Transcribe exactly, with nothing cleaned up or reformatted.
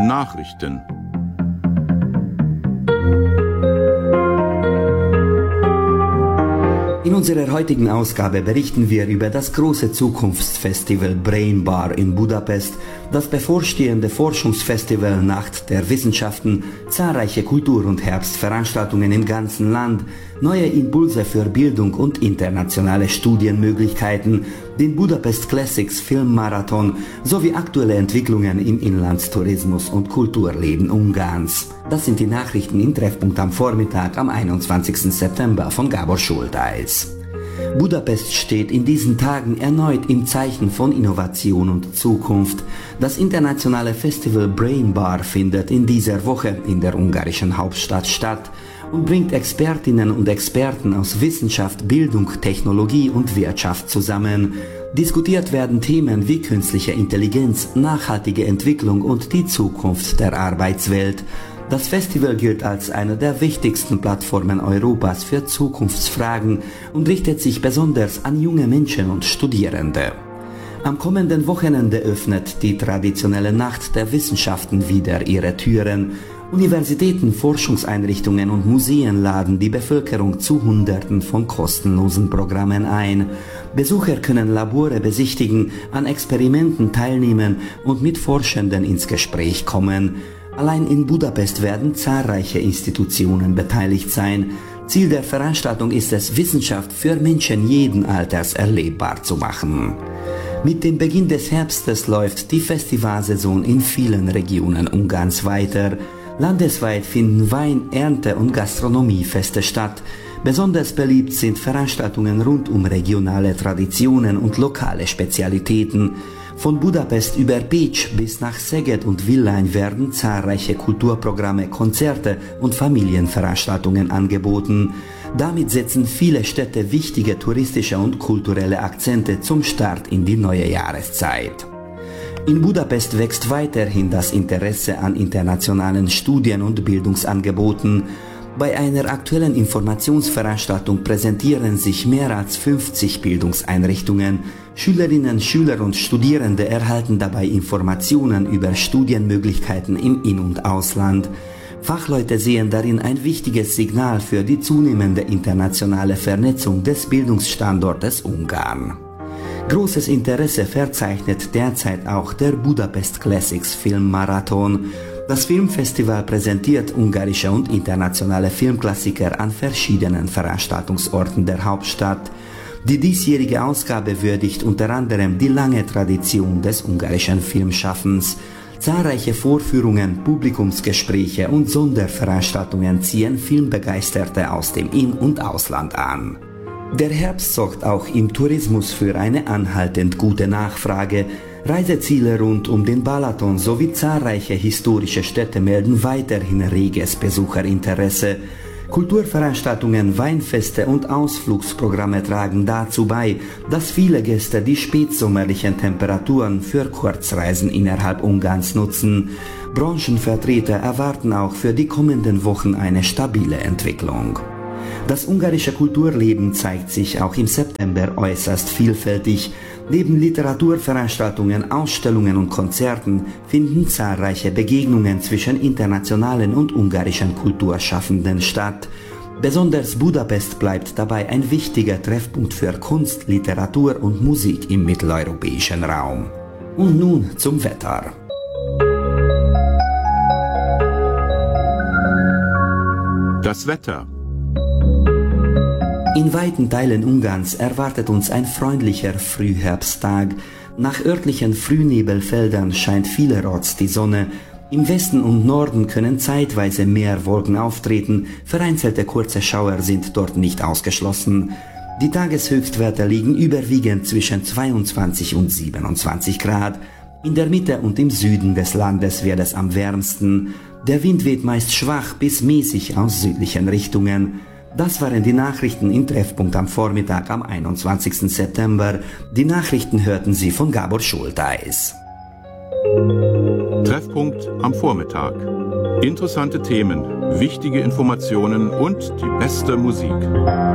Nachrichten. In unserer heutigen Ausgabe berichten wir über das große Zukunftsfestival Brain Bar in Budapest, das bevorstehende Forschungsfestival Nacht der Wissenschaften, zahlreiche Kultur- und Herbstveranstaltungen im ganzen Land, neue Impulse für Bildung und internationale Studienmöglichkeiten, den Budapest Classics Filmmarathon sowie aktuelle Entwicklungen im Inlandstourismus und Kulturleben Ungarns. Das sind die Nachrichten im Treffpunkt am Vormittag am einundzwanzigsten September von Gábor Schultheiss. Budapest steht in diesen Tagen erneut im Zeichen von Innovation und Zukunft. Das internationale Festival Brain Bar findet in dieser Woche in der ungarischen Hauptstadt statt und bringt Expertinnen und Experten aus Wissenschaft, Bildung, Technologie und Wirtschaft zusammen. Diskutiert werden Themen wie künstliche Intelligenz, nachhaltige Entwicklung und die Zukunft der Arbeitswelt. Das Festival gilt als eine der wichtigsten Plattformen Europas für Zukunftsfragen und richtet sich besonders an junge Menschen und Studierende. Am kommenden Wochenende öffnet die traditionelle Nacht der Wissenschaften wieder ihre Türen. Universitäten, Forschungseinrichtungen und Museen laden die Bevölkerung zu Hunderten von kostenlosen Programmen ein. Besucher können Labore besichtigen, an Experimenten teilnehmen und mit Forschenden ins Gespräch kommen. Allein in Budapest werden zahlreiche Institutionen beteiligt sein. Ziel der Veranstaltung ist es, Wissenschaft für Menschen jeden Alters erlebbar zu machen. Mit dem Beginn des Herbstes läuft die Festivalsaison in vielen Regionen Ungarns weiter. Landesweit finden Wein-, Ernte- und Gastronomiefeste statt. Besonders beliebt sind Veranstaltungen rund um regionale Traditionen und lokale Spezialitäten. Von Budapest über Pécs bis nach Szeged und Villány werden zahlreiche Kulturprogramme, Konzerte und Familienveranstaltungen angeboten. Damit setzen viele Städte wichtige touristische und kulturelle Akzente zum Start in die neue Jahreszeit. In Budapest wächst weiterhin das Interesse an internationalen Studien- und Bildungsangeboten. Bei einer aktuellen Informationsveranstaltung präsentieren sich mehr als fünfzig Bildungseinrichtungen. Schülerinnen, Schüler und Studierende erhalten dabei Informationen über Studienmöglichkeiten im In- und Ausland. Fachleute sehen darin ein wichtiges Signal für die zunehmende internationale Vernetzung des Bildungsstandortes Ungarn. Großes Interesse verzeichnet derzeit auch der Budapest Classics Filmmarathon. Das Filmfestival präsentiert ungarische und internationale Filmklassiker an verschiedenen Veranstaltungsorten der Hauptstadt. Die diesjährige Ausgabe würdigt unter anderem die lange Tradition des ungarischen Filmschaffens. Zahlreiche Vorführungen, Publikumsgespräche und Sonderveranstaltungen ziehen Filmbegeisterte aus dem In- und Ausland an. Der Herbst sorgt auch im Tourismus für eine anhaltend gute Nachfrage. Reiseziele rund um den Balaton sowie zahlreiche historische Städte melden weiterhin reges Besucherinteresse. Kulturveranstaltungen, Weinfeste und Ausflugsprogramme tragen dazu bei, dass viele Gäste die spätsommerlichen Temperaturen für Kurzreisen innerhalb Ungarns nutzen. Branchenvertreter erwarten auch für die kommenden Wochen eine stabile Entwicklung. Das ungarische Kulturleben zeigt sich auch im September äußerst vielfältig. Neben Literaturveranstaltungen, Ausstellungen und Konzerten finden zahlreiche Begegnungen zwischen internationalen und ungarischen Kulturschaffenden statt. Besonders Budapest bleibt dabei ein wichtiger Treffpunkt für Kunst, Literatur und Musik im mitteleuropäischen Raum. Und nun zum Wetter. Das Wetter. In weiten Teilen Ungarns erwartet uns ein freundlicher Frühherbsttag. Nach örtlichen Frühnebelfeldern scheint vielerorts die Sonne. Im Westen und Norden können zeitweise mehr Wolken auftreten, vereinzelte kurze Schauer sind dort nicht ausgeschlossen. Die Tageshöchstwerte liegen überwiegend zwischen zweiundzwanzig und siebenundzwanzig Grad. In der Mitte und im Süden des Landes wird es am wärmsten. Der Wind weht meist schwach bis mäßig aus südlichen Richtungen. Das waren die Nachrichten im Treffpunkt am Vormittag am einundzwanzigsten September. Die Nachrichten hörten Sie von Gábor Schultheiss. Treffpunkt am Vormittag. Interessante Themen, wichtige Informationen und die beste Musik.